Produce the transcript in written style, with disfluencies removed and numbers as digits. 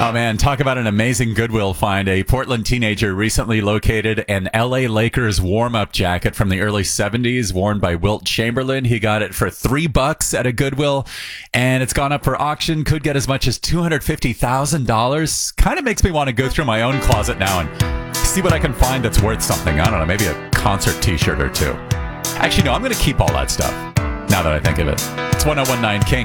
Oh, man, talk about an amazing Goodwill find. A Portland teenager recently located an LA Lakers warm-up jacket from the early 70s worn by Wilt Chamberlain. He got it for $3 at a Goodwill, and it's gone up for auction. Could get as much as $250,000. Kind of makes me want to go through my own closet now and see what I can find that's worth something. I don't know, maybe a concert t-shirt or two. Actually, no, I'm going to keep all that stuff now that I think of it. It's 1019 King.